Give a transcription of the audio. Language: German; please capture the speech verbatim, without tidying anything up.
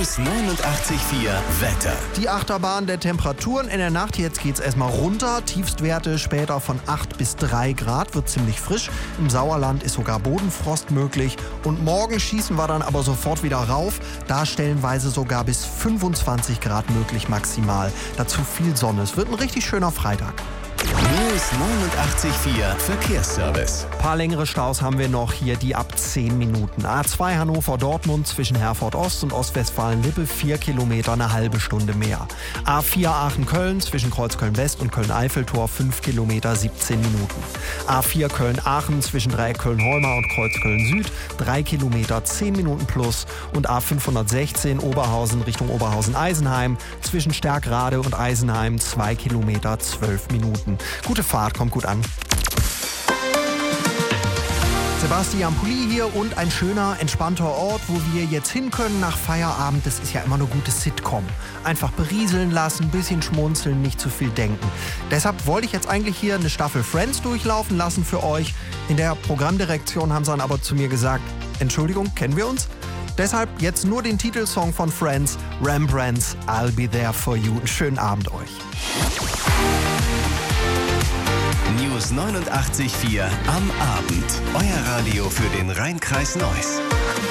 News neunundachtzig Komma vier Wetter. Die Achterbahn der Temperaturen in der Nacht. Jetzt geht's erstmal runter. Tiefstwerte später von acht bis drei Grad. Wird ziemlich frisch. Im Sauerland ist sogar Bodenfrost möglich. Und morgen schießen wir dann aber sofort wieder rauf. Da stellenweise sogar bis fünfundzwanzig Grad möglich maximal. Dazu viel Sonne. Es wird ein richtig schöner Freitag. News neunundachtzig Komma vier Verkehrsservice. Ein paar längere Staus haben wir noch hier, die ab zehn Minuten. A zwei Hannover-Dortmund zwischen Herford Ost und Ostwestfalen-Lippe vier Kilometer, eine halbe Stunde mehr. A vier Aachen-Köln zwischen Kreuzköln-West und Köln-Eiffeltor fünf Kilometer, siebzehn Minuten. A vier Köln-Aachen zwischen Dreieck Köln-Holmer und Kreuzköln-Süd drei Kilometer, zehn Minuten plus. Und A fünfhundertsechzehn Oberhausen Richtung Oberhausen-Eisenheim zwischen Stärkrade und Eisenheim zwei Kilometer, zwölf Minuten. Gute Fahrt, kommt gut an. Sebastian Pulli hier und ein schöner, entspannter Ort, wo wir jetzt hin können nach Feierabend. Das ist ja immer eine gute Sitcom. Einfach berieseln lassen, bisschen schmunzeln, nicht zu viel denken. Deshalb wollte ich jetzt eigentlich hier eine Staffel Friends durchlaufen lassen für euch. In der Programmdirektion haben sie dann aber zu mir gesagt, Entschuldigung, kennen wir uns? Deshalb jetzt nur den Titelsong von Friends, Rembrandts I'll Be There For You. Einen schönen Abend euch. News neunundachtzig Komma vier am Abend. Euer Radio für den Rhein-Kreis Neuss.